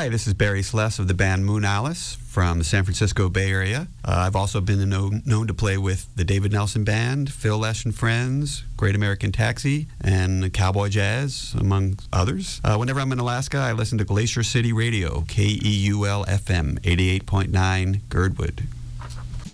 Hi, this is Barry Sless of the band Moon Alice from the San Francisco Bay Area. I've also been known to play with the David Nelson Band, Phil Lesh and Friends, Great American Taxi, and Cowboy Jazz, among others. Whenever I'm in Alaska, I listen to Glacier City Radio, KEUL FM 88.9 Girdwood.